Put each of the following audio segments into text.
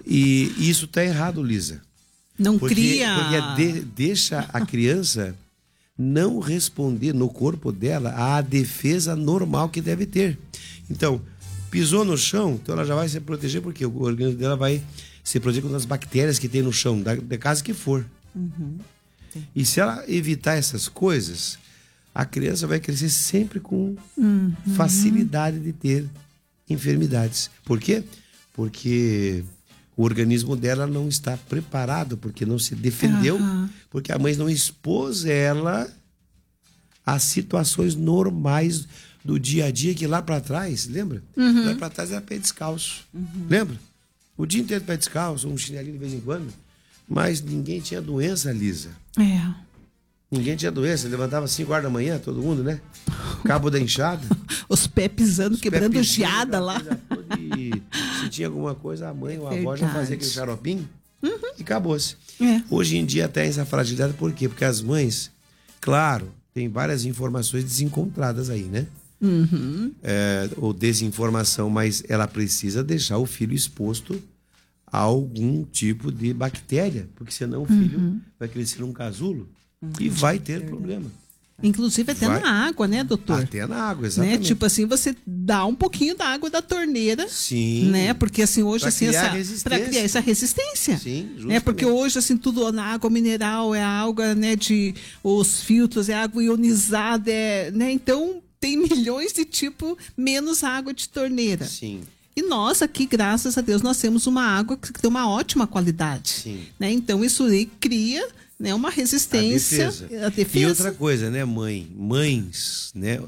E isso está errado, Lisa. Não Porque cria... deixa a criança não responder no corpo dela à defesa normal que deve ter. Então, pisou no chão, então ela já vai se proteger, porque o organismo dela vai se proteger contra as bactérias que tem no chão, da casa que for. E se ela evitar essas coisas, a criança vai crescer sempre com facilidade de ter enfermidades. Por quê? Porque o organismo dela não está preparado, porque não se defendeu, porque a mãe não expôs ela a situações normais do dia a dia, que lá para trás, lembra? Lá para trás era pé descalço, lembra? O dia inteiro pé descalço, um chinelinho de vez em quando, mas ninguém tinha doença, Lisa. Ninguém tinha doença, levantava 5 horas da manhã, todo mundo, né? Cabo da enxada. Os pés pisando, quebrando geada lá. E se tinha alguma coisa, a mãe ou a avó já fazia aquele xaropinho e acabou-se. Hoje em dia tem essa fragilidade, por quê? Porque as mães, claro, tem várias informações desencontradas aí, né? Ou desinformação, mas ela precisa deixar o filho exposto a algum tipo de bactéria, porque senão o filho vai crescer um casulo e vai ter problema. Inclusive até na água, né, doutor? Até na água, exatamente. Né? Tipo assim, você dá um pouquinho da água da torneira. Sim. Né? Porque assim, hoje pra assim, para criar essa resistência. Sim, justamente. Né? Porque hoje assim, tudo na água mineral, é água, né, os filtros, é água ionizada, né? Então tem milhões de tipo menos água de torneira. Sim. E nós aqui, graças a Deus, nós temos uma água que tem uma ótima qualidade. Sim. Né? Então isso aí cria, né, uma resistência. A defesa. E outra coisa, né, mães, né,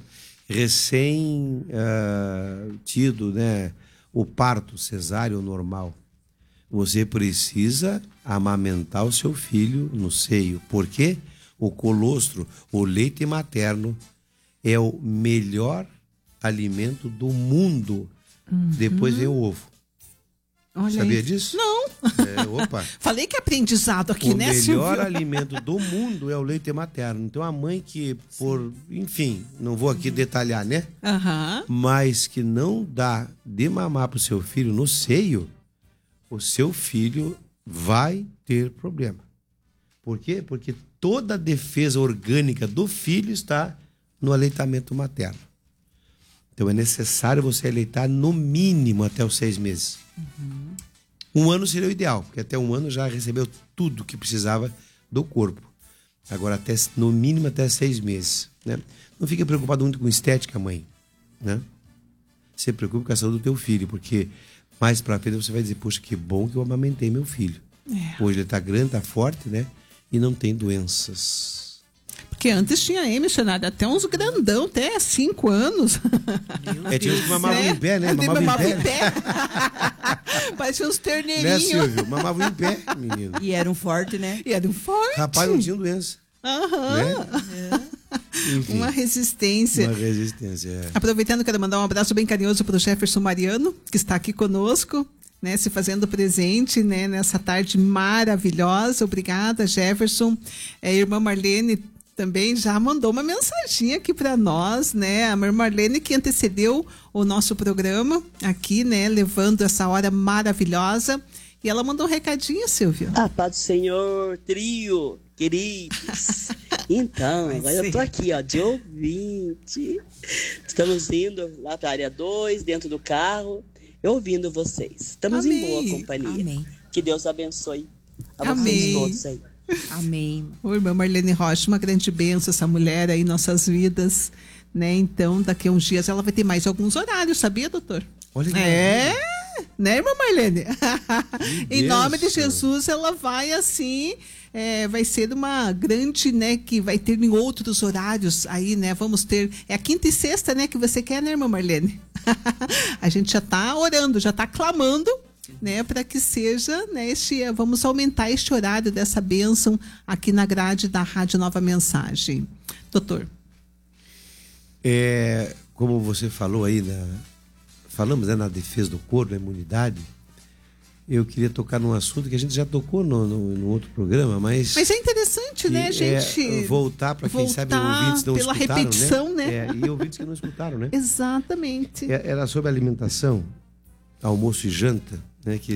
recém tido, né, o parto cesáreo normal, você precisa amamentar o seu filho no seio, porque o colostro, o leite materno, é o melhor alimento do mundo. Depois vem o ovo. Olha Sabia aí. disso? Não. Opa. Falei que é aprendizado aqui, né, Silvio? O melhor alimento do mundo é o leite materno. Então a mãe que, enfim, não vou aqui detalhar, né? Mas que não dá de mamar pro seu filho no seio, o seu filho vai ter problema. Por quê? Porque toda a defesa orgânica do filho está no aleitamento materno. Então é necessário você aleitar no mínimo até os 6 meses. 1 ano seria o ideal, porque até 1 ano já recebeu tudo que precisava do corpo. Agora, no mínimo até 6 meses. Né? Não fique preocupado muito com estética, mãe. Né? Se preocupe com a saúde do teu filho, porque mais pra frente você vai dizer, poxa, que bom que eu amamentei meu filho. Hoje ele tá grande, tá forte, né? E não tem doenças. Porque antes tinha aí, missionário, até uns grandão, até 5 anos. Tinha uns que mamavam em pé, né? Mamavam em pé. Parecia uns terneirinhos. Né, Silvio? Mamavam em pé, menino. E eram fortes, né? Rapaz, não tinham doença. Né? Uma resistência. Aproveitando, quero mandar um abraço bem carinhoso para o Jefferson Mariano, que está aqui conosco, né, se fazendo presente, né, nessa tarde maravilhosa. Obrigada, Jefferson. Irmã Marlene também já mandou uma mensaginha aqui para nós, né? A irmã Marlene, que antecedeu o nosso programa aqui, né, levando essa hora maravilhosa. E ela mandou um recadinho, Silvio. A paz do Senhor, trio, queridos. Então, agora eu tô aqui, ó, de ouvinte. Estamos indo lá para a área 2, dentro do carro, ouvindo vocês. Estamos em boa companhia. Amém. Que Deus abençoe a vocês todos aí. Amém. Ô, irmã Marlene Rocha, uma grande bênção essa mulher aí em nossas vidas, né? Então, daqui a uns dias ela vai ter mais alguns horários, sabia, doutor? Olha que né, irmã Marlene? Em nome de Jesus, ela vai assim, vai ser uma grande, né, que vai ter em outros horários aí, né? Vamos ter, a quinta e sexta, né, que você quer, né, irmã Marlene? A gente já está orando, já está clamando, né, para que seja, né, vamos aumentar este horário dessa bênção aqui na grade da Rádio Nova Mensagem. Doutor. Como você falou aí, falamos, né, na defesa do corpo, na imunidade, eu queria tocar num assunto que a gente já tocou no outro programa, mas é interessante, né, gente? Voltar para quem sabe ouvintes não pela escutaram, repetição, né? E ouvintes que não escutaram, né? Exatamente. Era sobre alimentação, almoço e janta, né? Que